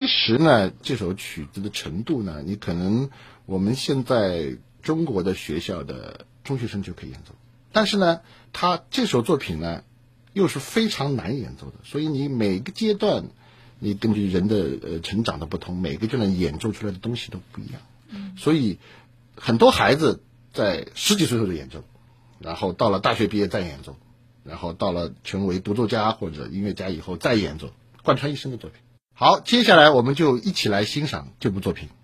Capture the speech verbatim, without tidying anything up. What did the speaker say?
实呢，这首曲子的程度呢，你可能我们现在中国的学校的中学生就可以演奏，但是呢，他这首作品呢，又是非常难演奏的，所以你每个阶段，你根据人的呃成长的不同，每个阶段演奏出来的东西都不一样。嗯，所以很多孩子在十几岁时候就演奏，然后到了大学毕业再演奏，然后到了成为独奏家或者音乐家以后再演奏，贯穿一生的作品。好，接下来我们就一起来欣赏这部作品。